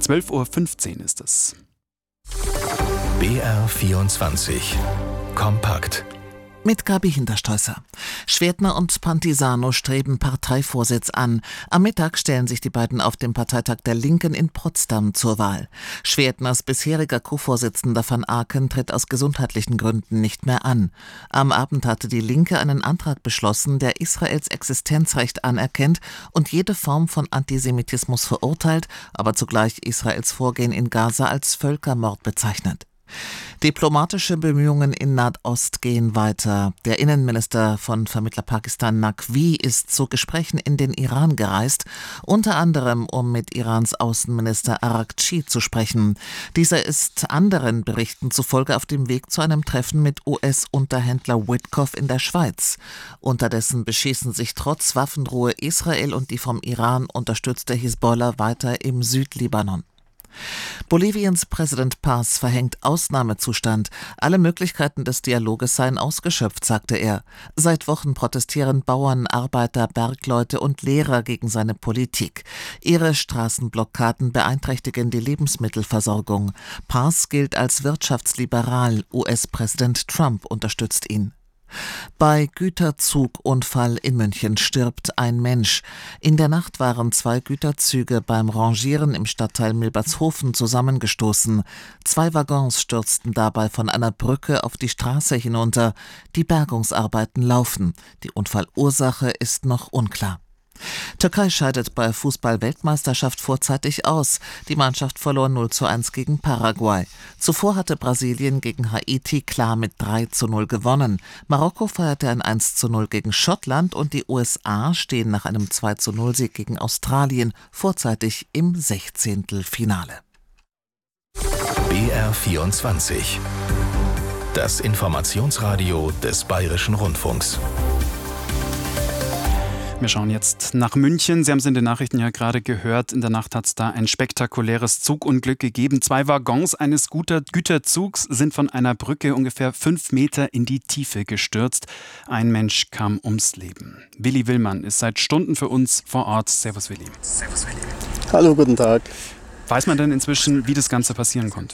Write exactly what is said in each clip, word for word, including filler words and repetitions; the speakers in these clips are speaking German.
zwölf Uhr fünfzehn ist es. B R vierundzwanzig Kompakt. Mit Gabi Hinterstoisser. Schwertner und Pantisano streben Parteivorsitz an. Am Mittag stellen sich die beiden auf dem Parteitag der Linken in Potsdam zur Wahl. Schwertners bisheriger Co-Vorsitzender van Aken tritt aus gesundheitlichen Gründen nicht mehr an. Am Abend hatte die Linke einen Antrag beschlossen, der Israels Existenzrecht anerkennt und jede Form von Antisemitismus verurteilt, aber zugleich Israels Vorgehen in Gaza als Völkermord bezeichnet. Diplomatische Bemühungen in Nahost gehen weiter. Der Innenminister von Vermittler Pakistan Naqvi ist zu Gesprächen in den Iran gereist, unter anderem um mit Irans Außenminister Araghchi zu sprechen. Dieser ist anderen Berichten zufolge auf dem Weg zu einem Treffen mit U S-Unterhändler Witkoff in der Schweiz. Unterdessen beschießen sich trotz Waffenruhe Israel und die vom Iran unterstützte Hisbollah weiter im Südlibanon. Boliviens Präsident Paz verhängt Ausnahmezustand. Alle Möglichkeiten des Dialoges seien ausgeschöpft, sagte er. Seit Wochen protestieren Bauern, Arbeiter, Bergleute und Lehrer gegen seine Politik. Ihre Straßenblockaden beeinträchtigen die Lebensmittelversorgung. Paz gilt als wirtschaftsliberal. U S-Präsident Trump unterstützt ihn. Bei Güterzugunfall in München stirbt ein Mensch. In der Nacht waren zwei Güterzüge beim Rangieren im Stadtteil Milbertshofen zusammengestoßen. Zwei Waggons stürzten dabei von einer Brücke auf die Straße hinunter. Die Bergungsarbeiten laufen. Die Unfallursache ist noch unklar. Türkei scheidet bei Fußball-Weltmeisterschaft vorzeitig aus. Die Mannschaft verlor null zu eins gegen Paraguay. Zuvor hatte Brasilien gegen Haiti klar mit drei zu null gewonnen. Marokko feierte ein eins zu null gegen Schottland und die U S A stehen nach einem zwei zu null Sieg gegen Australien vorzeitig im Sechzehntelfinale. B R vierundzwanzig. Das Informationsradio des Bayerischen Rundfunks. Wir schauen jetzt nach München. Sie haben es in den Nachrichten ja gerade gehört. In der Nacht hat es da ein spektakuläres Zugunglück gegeben. Zwei Waggons eines Güterzugs sind von einer Brücke ungefähr fünf Meter in die Tiefe gestürzt. Ein Mensch kam ums Leben. Willi Willmann ist seit Stunden für uns vor Ort. Servus Willi. Servus Willi. Hallo, guten Tag. Weiß man denn inzwischen, wie das Ganze passieren konnte?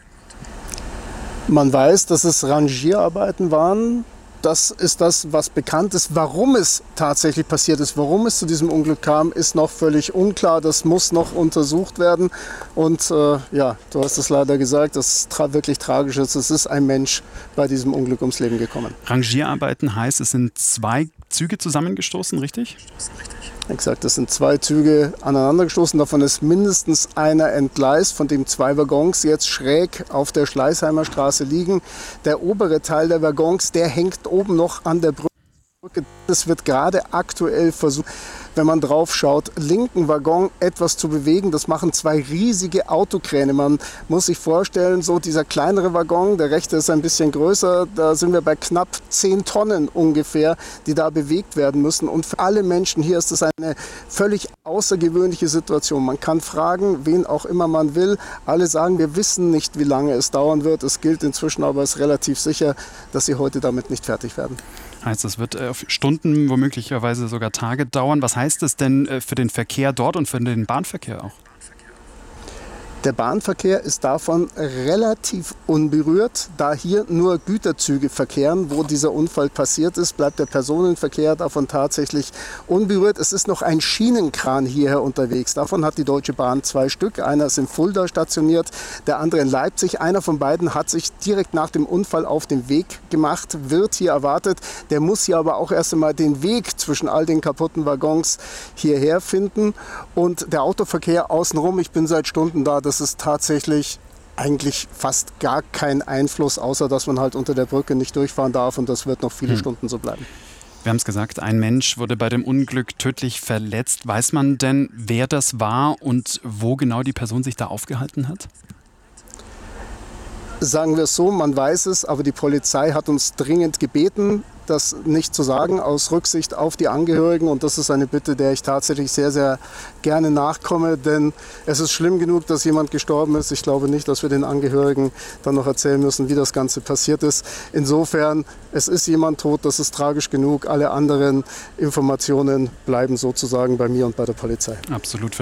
Man weiß, dass es Rangierarbeiten waren. Das ist das, was bekannt ist. Warum es tatsächlich passiert ist, warum es zu diesem Unglück kam, ist noch völlig unklar. Das muss noch untersucht werden. Und äh, ja, du hast es leider gesagt, das tra- wirklich tragisch ist. Es ist ein Mensch bei diesem Unglück ums Leben gekommen. Rangierarbeiten heißt, es sind zwei Züge zusammengestoßen, richtig? Exakt, es sind zwei Züge aneinandergestoßen. Davon ist mindestens einer entgleist, von dem zwei Waggons jetzt schräg auf der Schleißheimer Straße liegen. Der obere Teil der Waggons, der hängt oben noch an der Brücke. Es wird gerade aktuell versucht, wenn man drauf schaut, linken Waggon etwas zu bewegen. Das machen zwei riesige Autokräne. Man muss sich vorstellen, so dieser kleinere Waggon, der rechte ist ein bisschen größer, da sind wir bei knapp zehn Tonnen ungefähr, die da bewegt werden müssen. Und für alle Menschen hier ist das eine völlig außergewöhnliche Situation. Man kann fragen, wen auch immer man will. Alle sagen, wir wissen nicht, wie lange es dauern wird. Es gilt inzwischen aber, es ist relativ sicher, dass sie heute damit nicht fertig werden. Heißt, es wird auf Stunden, womöglicherweise sogar Tage dauern. Was heißt es denn für den Verkehr dort und für den Bahnverkehr auch? Der Bahnverkehr ist davon relativ unberührt, da hier nur Güterzüge verkehren. Wo dieser Unfall passiert ist, bleibt der Personenverkehr davon tatsächlich unberührt. Es ist noch ein Schienenkran hierher unterwegs. Davon hat die Deutsche Bahn zwei Stück. Einer ist in Fulda stationiert, der andere in Leipzig. Einer von beiden hat sich direkt nach dem Unfall auf den Weg gemacht, wird hier erwartet. Der muss hier aber auch erst einmal den Weg zwischen all den kaputten Waggons hierher finden. Und der Autoverkehr außenrum, ich bin seit Stunden da, das ist tatsächlich eigentlich fast gar kein Einfluss, außer dass man halt unter der Brücke nicht durchfahren darf, und das wird noch viele hm. Stunden so bleiben. Wir haben es gesagt, ein Mensch wurde bei dem Unglück tödlich verletzt. Weiß man denn, wer das war und wo genau die Person sich da aufgehalten hat? Sagen wir es so, man weiß es, aber die Polizei hat uns dringend gebeten, das nicht zu sagen, aus Rücksicht auf die Angehörigen. Und das ist eine Bitte, der ich tatsächlich sehr, sehr gerne nachkomme. Denn es ist schlimm genug, dass jemand gestorben ist. Ich glaube nicht, dass wir den Angehörigen dann noch erzählen müssen, wie das Ganze passiert ist. Insofern, es ist jemand tot, das ist tragisch genug. Alle anderen Informationen bleiben sozusagen bei mir und bei der Polizei. Absolut.